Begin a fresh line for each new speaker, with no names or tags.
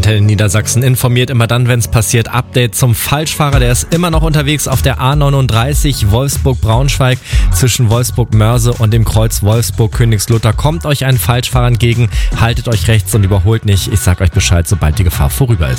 Antenne Niedersachsen informiert immer dann, wenn es passiert. Update zum Falschfahrer, der ist immer noch unterwegs auf der A39 Wolfsburg-Braunschweig zwischen Wolfsburg-Mörse und dem Kreuz Wolfsburg-Königslutter. Kommt euch ein Falschfahrer entgegen, haltet euch rechts und überholt nicht. Ich sag euch Bescheid, sobald die Gefahr vorüber ist.